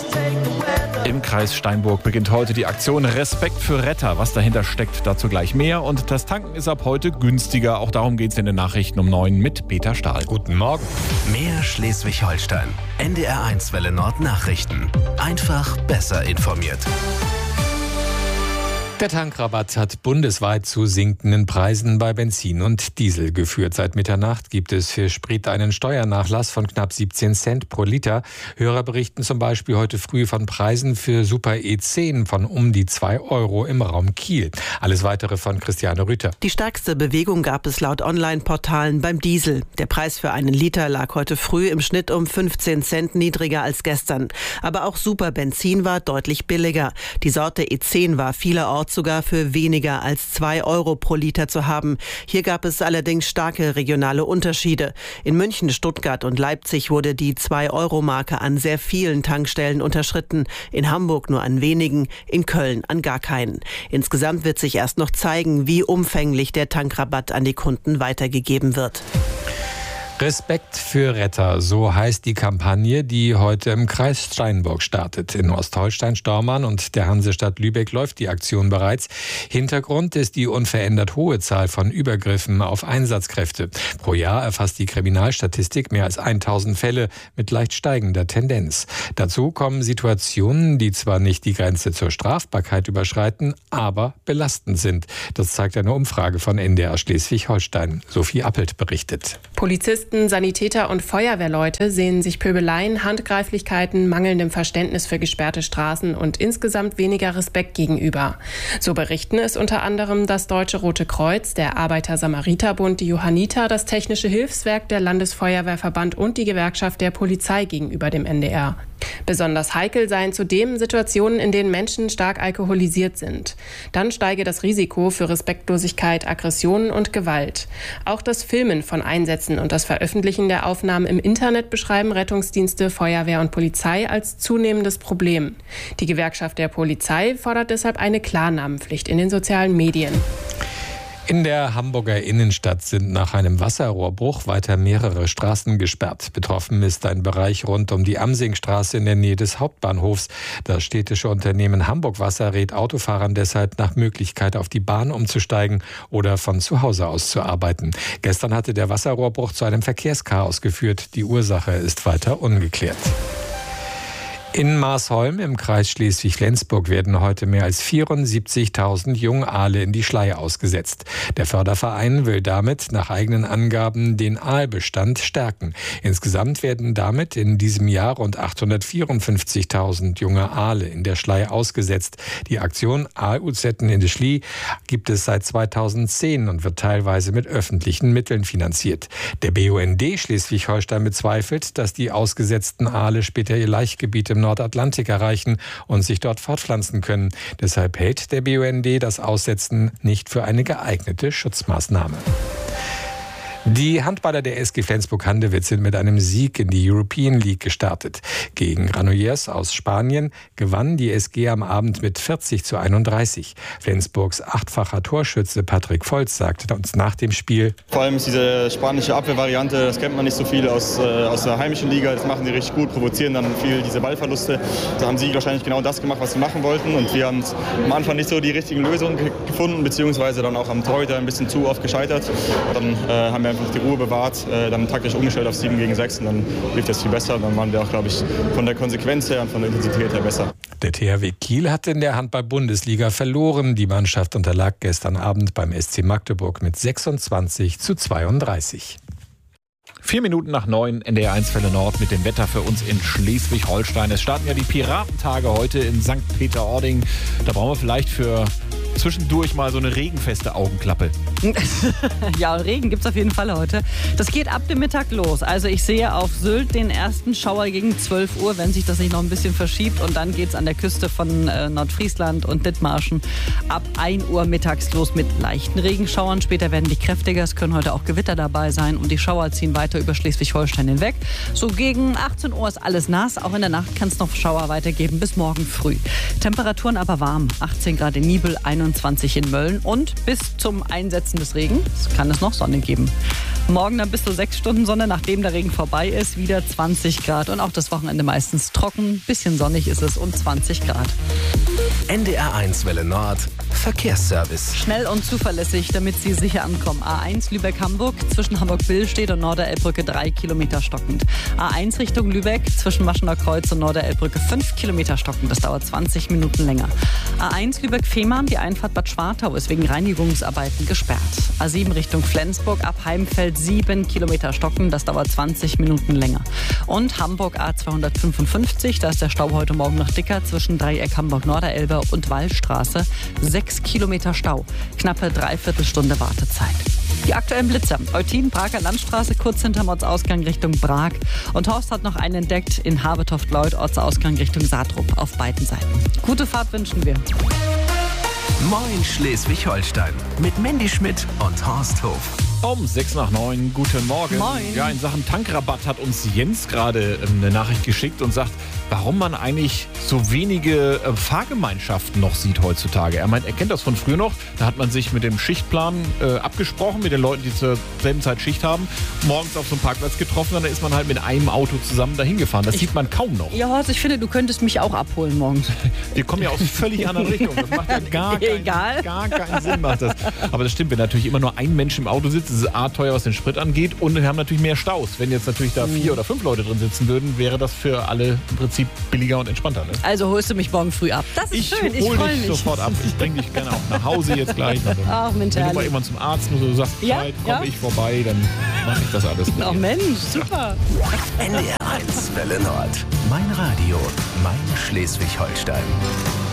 Im Kreis Steinburg beginnt heute die Aktion Respekt für Retter. Was dahinter steckt, dazu gleich mehr. Und das Tanken ist ab heute günstiger. Auch darum geht es in den Nachrichten um 9 mit Peter Stahl. Guten Morgen. Mehr Schleswig-Holstein. NDR1 Welle Nord Nachrichten. Einfach besser informiert. Der Tankrabatt hat bundesweit zu sinkenden Preisen bei Benzin und Diesel geführt. Seit Mitternacht gibt es für Sprit einen Steuernachlass von knapp 17 Cent pro Liter. Hörer berichten zum Beispiel heute früh von Preisen für Super E10 von um die 2 Euro im Raum Kiel. Alles Weitere von Christiane Rüther. Die stärkste Bewegung gab es laut Online-Portalen beim Diesel. Der Preis für einen Liter lag heute früh im Schnitt um 15 Cent niedriger als gestern. Aber auch Super Benzin war deutlich billiger. Die Sorte E10 war vielerorts sogar für weniger als 2 Euro pro Liter zu haben. Hier gab es allerdings starke regionale Unterschiede. In München, Stuttgart und Leipzig wurde die 2-Euro-Marke an sehr vielen Tankstellen unterschritten. In Hamburg nur an wenigen, in Köln an gar keinen. Insgesamt wird sich erst noch zeigen, wie umfänglich der Tankrabatt an die Kunden weitergegeben wird. Respekt für Retter, so heißt die Kampagne, die heute im Kreis Steinburg startet. In Ostholstein-Stormarn und der Hansestadt Lübeck läuft die Aktion bereits. Hintergrund ist die unverändert hohe Zahl von Übergriffen auf Einsatzkräfte. Pro Jahr erfasst die Kriminalstatistik mehr als 1000 Fälle mit leicht steigender Tendenz. Dazu kommen Situationen, die zwar nicht die Grenze zur Strafbarkeit überschreiten, aber belastend sind. Das zeigt eine Umfrage von NDR Schleswig-Holstein. Sophie Appelt berichtet. Polizisten, Sanitäter und Feuerwehrleute sehen sich Pöbeleien, Handgreiflichkeiten, mangelndem Verständnis für gesperrte Straßen und insgesamt weniger Respekt gegenüber. So berichten es unter anderem das Deutsche Rote Kreuz, der Arbeiter-Samariter-Bund, die Johanniter, das Technische Hilfswerk, der Landesfeuerwehrverband und die Gewerkschaft der Polizei gegenüber dem NDR. Besonders heikel seien zudem Situationen, in denen Menschen stark alkoholisiert sind. Dann steige das Risiko für Respektlosigkeit, Aggressionen und Gewalt. Auch das Filmen von Einsätzen und das Veröffentlichen der Aufnahmen im Internet beschreiben Rettungsdienste, Feuerwehr und Polizei als zunehmendes Problem. Die Gewerkschaft der Polizei fordert deshalb eine Klarnamenpflicht in den sozialen Medien. In der Hamburger Innenstadt sind nach einem Wasserrohrbruch weiter mehrere Straßen gesperrt. Betroffen ist ein Bereich rund um die Amsingstraße in der Nähe des Hauptbahnhofs. Das städtische Unternehmen Hamburg Wasser rät Autofahrern deshalb nach Möglichkeit auf die Bahn umzusteigen oder von zu Hause aus zu arbeiten. Gestern hatte der Wasserrohrbruch zu einem Verkehrschaos geführt. Die Ursache ist weiter ungeklärt. In Marsholm im Kreis Schleswig-Flensburg werden heute mehr als 74.000 Jungaale in die Schlei ausgesetzt. Der Förderverein will damit nach eigenen Angaben den Aalbestand stärken. Insgesamt werden damit in diesem Jahr rund 854.000 junge Aale in der Schlei ausgesetzt. Die Aktion Aaluzetten in de Schlie gibt es seit 2010 und wird teilweise mit öffentlichen Mitteln finanziert. Der BUND Schleswig-Holstein bezweifelt, dass die ausgesetzten Aale später ihr Laichgebiet im Nordatlantik erreichen und sich dort fortpflanzen können. Deshalb hält der BUND das Aussetzen nicht für eine geeignete Schutzmaßnahme. Die Handballer der SG Flensburg-Handewitt sind mit einem Sieg in die European League gestartet. Gegen Granollers aus Spanien gewann die SG am Abend mit 40:31. Flensburgs 8-facher Torschütze Patrick Volz sagte uns nach dem Spiel: Vor allem ist diese spanische Abwehrvariante, das kennt man nicht so viel aus der heimischen Liga. Das machen die richtig gut, provozieren dann viel diese Ballverluste. Da haben sie wahrscheinlich genau das gemacht, was sie machen wollten. Und wir haben am Anfang nicht so die richtigen Lösungen gefunden, beziehungsweise dann auch am Torhüter ein bisschen zu oft gescheitert. Dann haben wir einfach die Ruhe bewahrt, dann taktisch umgestellt auf 7 gegen 6 und dann lief das viel besser. Dann waren wir auch, glaube ich, von der Konsequenz her und von der Intensität her besser. Der THW Kiel hat in der Handball-Bundesliga verloren. Die Mannschaft unterlag gestern Abend beim SC Magdeburg mit 26:32. 4 Minuten nach 9, NDR1 Welle Nord mit dem Wetter für uns in Schleswig-Holstein. Es starten ja die Piratentage heute in St. Peter-Ording. Da brauchen wir vielleicht für zwischendurch mal so eine regenfeste Augenklappe. Ja, Regen gibt es auf jeden Fall heute. Das geht ab dem Mittag los. Also ich sehe auf Sylt den ersten Schauer gegen 12 Uhr, wenn sich das nicht noch ein bisschen verschiebt. Und dann geht es an der Küste von Nordfriesland und Dithmarschen ab 1 Uhr mittags los mit leichten Regenschauern. Später werden die kräftiger. Es können heute auch Gewitter dabei sein. Und die Schauer ziehen weiter über Schleswig-Holstein hinweg. So gegen 18 Uhr ist alles nass. Auch in der Nacht kann es noch Schauer weitergeben bis morgen früh. Temperaturen aber warm. 18 Grad in Nibel, 21 in Mölln und bis zum Einsetzen des Regens kann es noch Sonne geben. Morgen dann bis zu 6 Stunden Sonne, nachdem der Regen vorbei ist, wieder 20 Grad. Und auch das Wochenende meistens trocken, bisschen sonnig ist es und 20 Grad. NDR1 Welle Nord, Verkehrsservice. Schnell und zuverlässig, damit Sie sicher ankommen. A1 Lübeck-Hamburg, zwischen Hamburg-Billstedt und Norderelbbrücke 3 Kilometer stockend. A1 Richtung Lübeck, zwischen Maschener Kreuz und Norderelbbrücke 5 Kilometer stockend. Das dauert 20 Minuten länger. A1 Lübeck-Fehmarn, die Einfahrt Bad Schwartau ist wegen Reinigungsarbeiten gesperrt. A7 Richtung Flensburg, ab Heimfeld 7 Kilometer stocken. Das dauert 20 Minuten länger. Und Hamburg A255, da ist der Stau heute Morgen noch dicker zwischen Dreieck Hamburg-Norderelbe und Wallstraße. 6 Kilometer Stau, knappe Dreiviertelstunde Wartezeit. Die aktuellen Blitzer. Eutin, Prager Landstraße, kurz hinterm Ortsausgang Richtung Prag. Und Horst hat noch einen entdeckt in Habetoft-Leuth, Ortsausgang Richtung Saatrup auf beiden Seiten. Gute Fahrt wünschen wir. Moin Schleswig-Holstein mit Mandy Schmidt und Horst Hof. Um 8:06, guten Morgen. Moin. Ja, in Sachen Tankrabatt hat uns Jens gerade eine Nachricht geschickt und sagt, warum man eigentlich so wenige Fahrgemeinschaften noch sieht heutzutage. Er meint, er kennt das von früher noch. Da hat man sich mit dem Schichtplan abgesprochen, mit den Leuten, die zur selben Zeit Schicht haben, morgens auf so einem Parkplatz getroffen und dann ist man halt mit einem Auto zusammen dahin gefahren. Das sieht man kaum noch. Ja, Horst, ich finde, du könntest mich auch abholen morgens. Wir kommen ja aus völlig anderen Richtungen. Das macht ja gar keinen Sinn. Macht das. Aber das stimmt, wenn natürlich immer nur ein Mensch im Auto sitzt, ist es A, teuer, was den Sprit angeht, und wir haben natürlich mehr Staus. Wenn jetzt natürlich da 4 oder 5 Leute drin sitzen würden, wäre das für alle im Prinzip billiger und entspannter. Ne? Also holst du mich morgen früh ab. Das ist schön, ich freue mich. Sofort ab. Ich bringe dich gerne auch nach Hause jetzt gleich. Ach, Mensch, wenn du mal irgendwann zum Arzt musst, du sagst, komm ich vorbei, dann mache ich das alles. Ach Mensch, super. NDR1 Welle Nord. Mein Radio, mein Schleswig-Holstein.